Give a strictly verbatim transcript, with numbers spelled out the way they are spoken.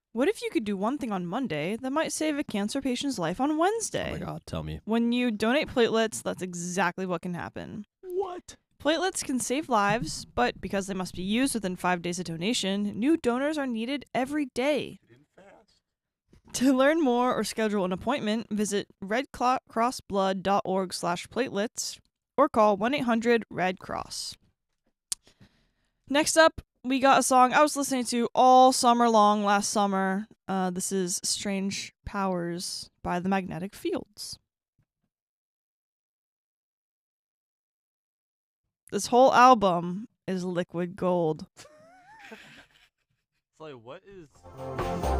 What if you could do one thing on Monday that might save a cancer patient's life on Wednesday? Oh my god, tell me. When you donate platelets, that's exactly what can happen. What? Platelets can save lives, but because they must be used within five days of donation, new donors are needed every day. To learn more or schedule an appointment, visit redcrossblood.org slash platelets or call one eight hundred red cross. Next up, we got a song I was listening to all summer long last summer. Uh, this is Strange Powers by the Magnetic Fields. This whole album is liquid gold. It's like, what is...